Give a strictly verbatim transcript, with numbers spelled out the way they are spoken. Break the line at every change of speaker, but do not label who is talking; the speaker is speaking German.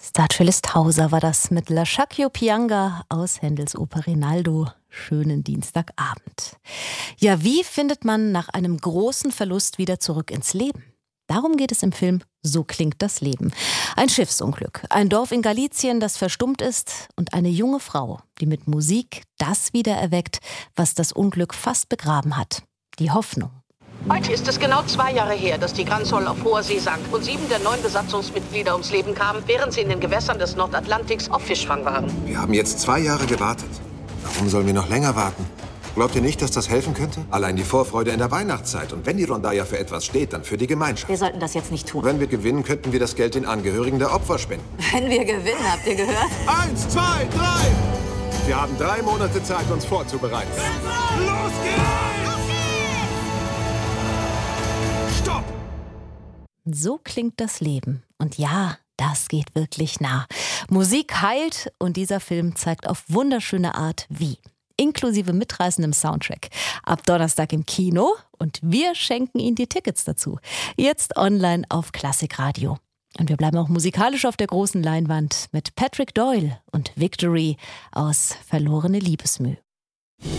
Starcellist Hauser war das mit Lasciacchio Pianga aus Händels Oper Rinaldo. Schönen Dienstagabend. Ja, wie findet man nach einem großen Verlust wieder zurück ins Leben? Darum geht es im Film So klingt das Leben. Ein Schiffsunglück, ein Dorf in Galizien, das verstummt ist, und eine junge Frau, die mit Musik das wiedererweckt, was das Unglück fast begraben hat. Die Hoffnung.
Heute ist es genau zwei Jahre her, dass die Gransol auf hoher See sank und sieben der neun Besatzungsmitglieder ums Leben kamen, während sie in den Gewässern des Nordatlantiks auf Fischfang waren.
Wir haben jetzt zwei Jahre gewartet. Warum sollen wir noch länger warten? Glaubt ihr nicht, dass das helfen könnte? Allein die Vorfreude in der Weihnachtszeit. Und wenn die Rondalla für etwas steht, dann für die Gemeinschaft.
Wir sollten das jetzt nicht tun.
Wenn wir gewinnen, könnten wir das Geld den Angehörigen der Opfer spenden.
Wenn wir gewinnen, habt ihr gehört?
Eins, zwei, drei! Wir haben drei Monate Zeit, uns vorzubereiten. Los geht's! Stopp!
So klingt das Leben. Und ja, das geht wirklich nah. Musik heilt und dieser Film zeigt auf wunderschöne Art wie. Inklusive mitreißendem Soundtrack. Ab Donnerstag im Kino und wir schenken Ihnen die Tickets dazu. Jetzt online auf Klassikradio. Und wir bleiben auch musikalisch auf der großen Leinwand mit Patrick Doyle und Victory aus Verlorene Liebesmüh.